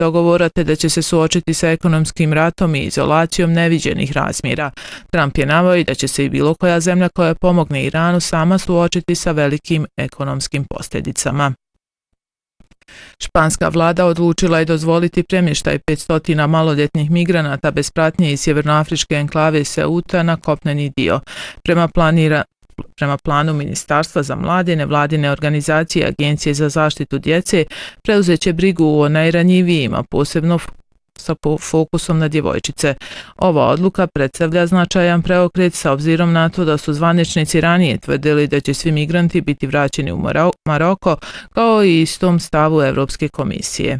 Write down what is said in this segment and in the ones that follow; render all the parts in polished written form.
dogovora te da će se suočiti sa ekonomskim ratom i izolacijom neviđenih razmjera. Trump je naveo i da će se i bilo koja zemlja koja pomogne Iranu sama suočiti sa velikim ekonomskim posljedicama. Španska vlada odlučila je dozvoliti premještaj 500 maloljetnih migranata bez pratnje iz sjevernoafričke enklave Ceuta na kopneni dio. Prema planu Ministarstva za mlade, nevladine organizacije i Agencije za zaštitu djece preuzet će brigu o najranjivijima, posebno sa fokusom na djevojčice. Ova odluka predstavlja značajan preokret s obzirom na to da su zvaničnici ranije tvrdili da će svi migranti biti vraćeni u Maroko, kao i istom stavu Europske komisije.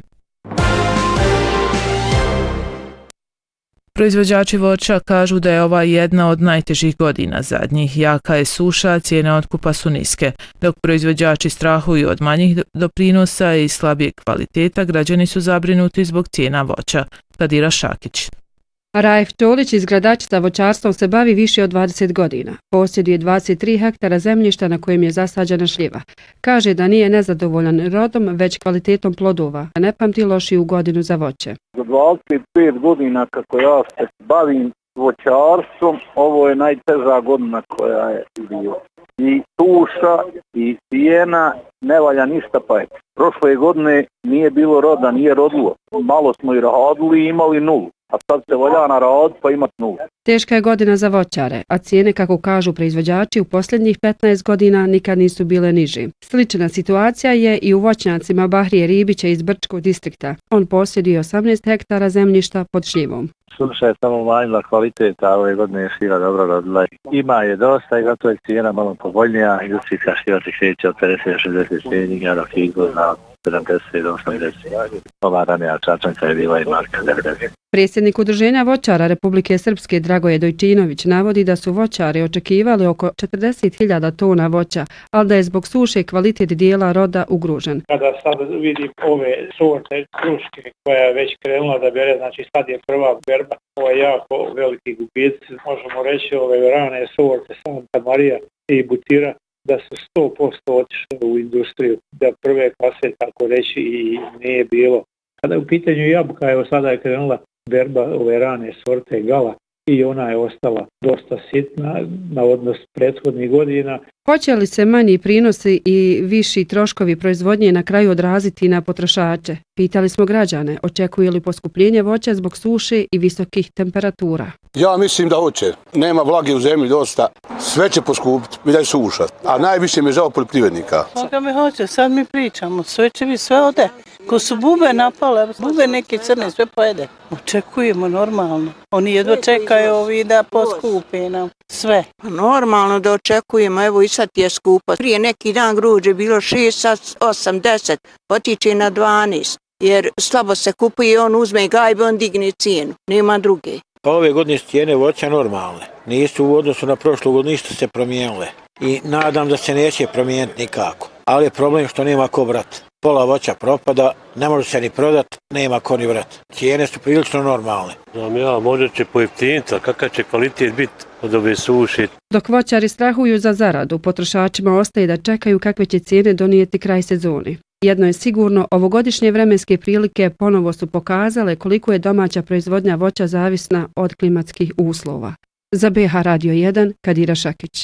Proizvođači voća kažu da je ova jedna od najtežih godina zadnjih. Jaka je suša, cijene otkupa su niske. Dok proizvođači strahuju od manjih doprinosa i slabijeg kvaliteta, građani su zabrinuti zbog cijena voća. Kadira Šakić. Raif Čolić iz Gradačca voćarstvom se bavi više od 20 godina. Posjeduje 23 hektara zemljišta na kojem je zasađena šljiva. Kaže da nije nezadovoljan rodom, već kvalitetom plodova, a ne pamti lošiju godinu za voće. Za 25 godina kako ja se bavim voćarstvom, ovo je najteža godina koja je bila. I tuša i cijena, ne valja ništa pa je. Prošle godine nije bilo roda, nije rodilo. Malo smo i radili i imali nulu. A sad se volja na rad pa imati nulu. Teška je godina za voćare, a cijene, kako kažu proizvođači, u posljednjih 15 godina nikad nisu bile niže. Slična situacija je i u voćnjacima Bahrije Ribića iz Brčkog distrikta. On posjeduje 18 hektara zemljišta pod šljivom. Suša je samo umanjila kvalitet, a ove godine je šljiva dobro rodila. Ima je dosta i zato je cijena malo povoljnija. Industrijska šljiva se kreće od 50-60 cijenika, dok je izvozna 70 do 80. Ova ranija čačanka je bila i marka 90. Predsjednik Udruženja voćara Republike Srpske Dragoje Dojčinović navodi da su voćari očekivali oko 40.000 tona voća, ali da je zbog suše kvalitet dijela roda ugrožen. Kada sad vidim ove sorte kruške koja je već krenula da bere, znači sad je prva berba, ovo je jako veliki gubici, možemo reći ove rane sorte Santa Marija i Butira, da su 100% otišli u industriju, da prve klase, tako reći, i nije bilo. Kada je u pitanju jabuka, evo sada je krenula berba ove rane sorte Gala i ona je ostala dosta sitna na odnos prethodnih godina. Hoće li se manji prinosi i viši troškovi proizvodnje na kraju odraziti na potrošače? Pitali smo građane, očekuju li poskupljenje voća zbog suše i visokih temperatura. Ja mislim da hoće. Nema vlage u zemlji dosta, sve će poskupiti, da je suša. A najviše mi je žao poljoprivrednika. Koga mi hoće, sad mi pričamo, sve će biti, sve ode. Ko su bube napale, bube neke crne, sve pojede. Očekujemo normalno. Oni jedva čekaju ovi da poskupe nam sve. Normalno da očekujemo, evo i sad je skupa. Prije neki dan grožđe bilo 6, sad 8, 10, potiče na 12. Jer slabo se kupuje, on uzme gajbe, on digne cijenu. Nema druge. Ove godine su cijene voća normalne. Nisu u odnosu na prošlu godinu ništa se promijenile. I nadam da se neće promijeniti nikako. Ali je problem što nema ko brati. Pola voća propada, ne može se ni prodati, nema ko ni vrati. Cijene su prilično normalne. Znam ja, možda će pojeftiniti, kakav će kvalitet biti od ove suše. Dok voćari strahuju za zaradu, potrošačima ostaje da čekaju kakve će cijene donijeti kraj sezoni. Jedno je sigurno, ovogodišnje vremenske prilike ponovo su pokazale koliko je domaća proizvodnja voća zavisna od klimatskih uslova. Za BH Radio 1, Kadira Šakić.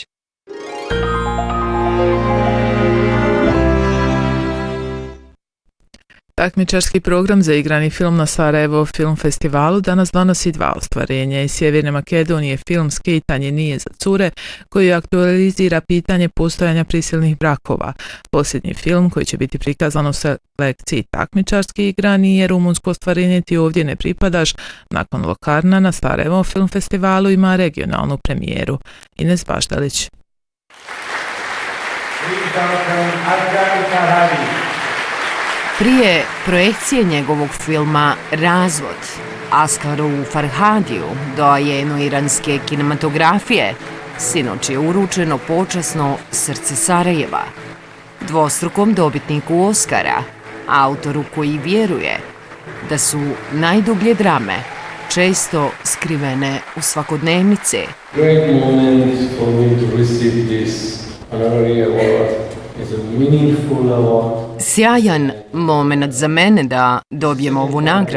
Takmičarski program za igrani film na Sarajevo Film Festivalu danas donosi 2 ostvarenja. Iz Sjeverne Makedonije film Skejtanje nije za cure, koji aktualizira pitanje postojanja prisilnih brakova. Posljednji film koji će biti prikazan u selekciji takmičarski igrani je rumunsko ostvarenje Ti ovdje ne pripadaš. Nakon Lokarna na Sarajevo Film Festivalu ima regionalnu premijeru. Ines Baždalić. Prije projekcije njegovog filma Razvod, Askaru Farhadiju, doajenu iranske kinematografije, sinoć je uručeno počasno Srce Sarajeva, dvostrukom dobitniku Oskara, autoru koji vjeruje da su najdublje drame često skrivene u svakodnevnici. Great moment for me to receive this honorary award. It's a meaningful award. Sjajan moment za mene da dobijem ovu nagradu.